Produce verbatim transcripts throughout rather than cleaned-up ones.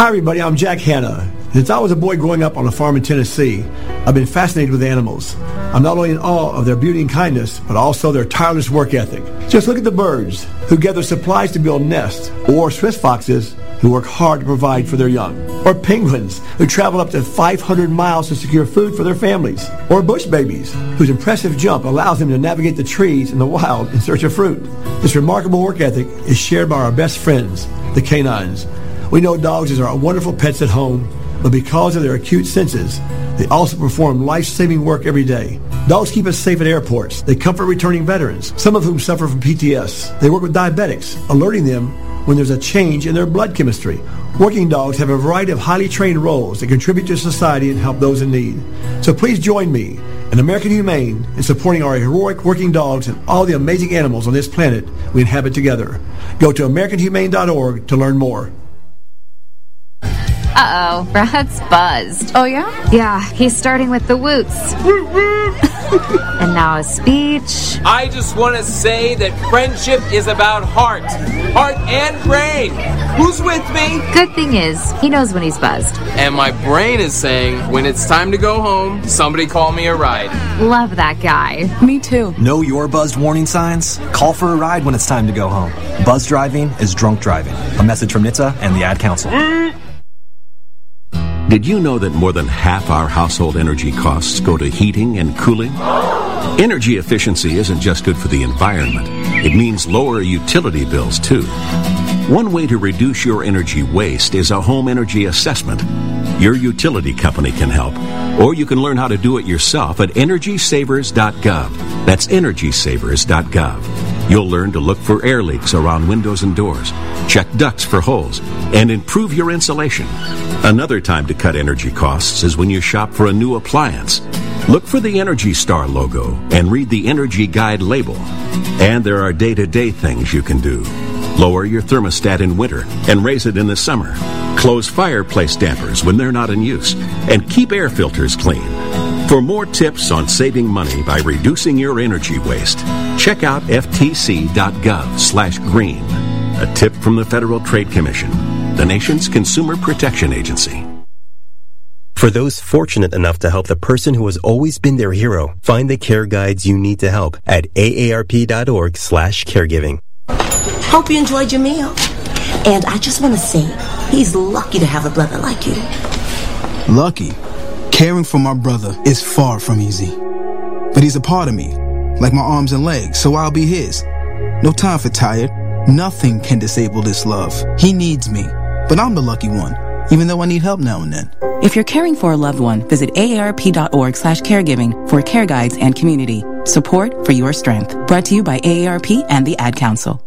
Hi everybody, I'm Jack Hanna. Since I was a boy growing up on a farm in Tennessee, I've been fascinated with animals. I'm not only in awe of their beauty and kindness, but also their tireless work ethic. Just look at the birds who gather supplies to build nests, or Swiss foxes who work hard to provide for their young, or penguins who travel up to five hundred miles to secure food for their families, or bush babies whose impressive jump allows them to navigate the trees in the wild in search of fruit. This remarkable work ethic is shared by our best friends, the canines. We know dogs are wonderful pets at home, but because of their acute senses, they also perform life-saving work every day. Dogs keep us safe at airports. They comfort returning veterans, some of whom suffer from P T S. They work with diabetics, alerting them when there's a change in their blood chemistry. Working dogs have a variety of highly trained roles that contribute to society and help those in need. So please join me and American Humane in supporting our heroic working dogs and all the amazing animals on this planet we inhabit together. Go to american humane dot org to learn more. Uh-oh, Brad's buzzed. Oh, yeah? Yeah, he's starting with the woots. And now a speech. I just want to say that friendship is about heart. Heart and brain. Who's with me? Good thing is, he knows when he's buzzed. And my brain is saying, when it's time to go home, somebody call me a ride. Love that guy. Me too. Know your buzzed warning signs? Call for a ride when it's time to go home. Buzz driving is drunk driving. A message from N H T S A and the Ad Council. Did you know that more than half our household energy costs go to heating and cooling? Energy efficiency isn't just good for the environment. It means lower utility bills, too. One way to reduce your energy waste is a home energy assessment. Your utility company can help, or you can learn how to do it yourself at energy savers dot gov. That's energy savers dot gov. You'll learn to look for air leaks around windows and doors, check ducts for holes, and improve your insulation. Another time to cut energy costs is when you shop for a new appliance. Look for the Energy Star logo and read the Energy Guide label. And there are day-to-day things you can do. Lower your thermostat in winter and raise it in the summer. Close fireplace dampers when they're not in use. And keep air filters clean. For more tips on saving money by reducing your energy waste, check out f t c dot gov slash green. A tip from the Federal Trade Commission, the nation's consumer protection agency. For those fortunate enough to help the person who has always been their hero, find the care guides you need to help at a a r p dot org slash caregiving. Hope you enjoyed your meal. And I just want to say, he's lucky to have a brother like you. Lucky? Caring for my brother is far from easy. But he's a part of me, like my arms and legs, so I'll be his. No time for tired. Nothing can disable this love. He needs me, but I'm the lucky one, even though I need help now and then. If you're caring for a loved one, visit a a r p dot org slash caregiving for care guides and community support for your strength. Brought to you by A A R P and the Ad Council.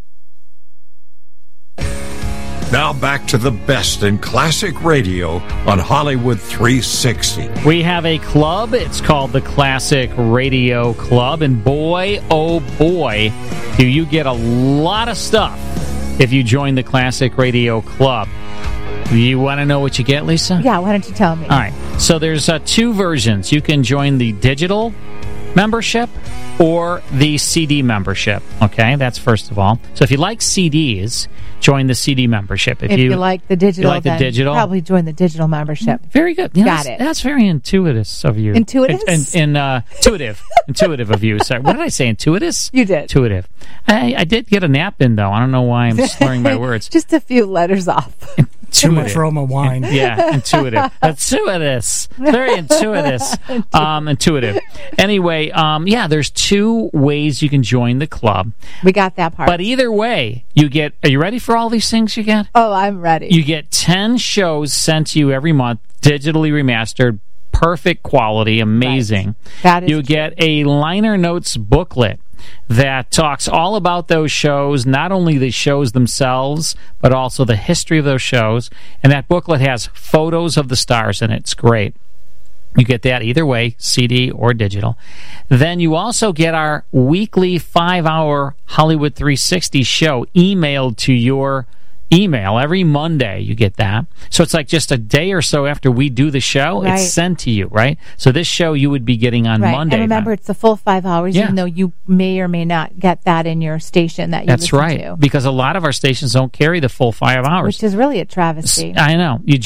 Now back to the best in classic radio on Hollywood three sixty. We have a club. It's called the Classic Radio Club. And boy, oh boy, do you get a lot of stuff if you join the Classic Radio Club. You want to know what you get, Lisa? Yeah, why don't you tell me? All right. So there's uh, two versions. You can join the digital membership or the C D membership. Okay, that's first of all. So if you like C Ds, join the C D membership. If, if you, you like the digital, you like the then digital, probably join the digital membership. Very good. Yeah, Got that's, it. That's very intuitive of you. Intuitive? And, and, uh, intuitive. Intuitive of you. Sorry. What did I say? Intuitus? You did. Intuitive. I, I did get a nap in, though. I don't know why I'm slurring my words. Just a few letters off. Too much Roma wine. Yeah, intuitive. Intuitus. Very intuitus. Um, intuitive. Anyway, um, yeah, there's two ways you can join the club. We got that part. But either way, you get, are you ready for all these things you get? Oh, I'm ready. You get ten shows sent to you every month, digitally remastered, perfect quality, amazing. Right. That is you true. get a liner notes booklet that talks all about those shows, not only the shows themselves, but also the history of those shows. And that booklet has photos of the stars in it. It's great. You get that either way, C D or digital. Then you also get our weekly five-hour Hollywood three sixty show emailed to your email every Monday. You get that. So it's like just a day or so after we do the show, right. It's sent to you, right? So this show you would be getting on right. Monday. And remember, then. It's the full five hours, Yeah. even though you may or may not get that in your station that you That's listen right, to. because a lot of our stations don't carry the full five hours. Which is really a travesty. I know. You